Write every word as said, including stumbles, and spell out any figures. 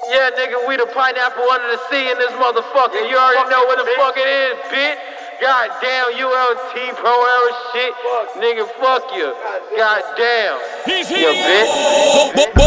Yeah, nigga, we the pineapple under the sea in this motherfucker. You already know what the fuck it is, bitch. Goddamn U L T Pro Era shit. Nigga, fuck you. Goddamn. He's You bitch.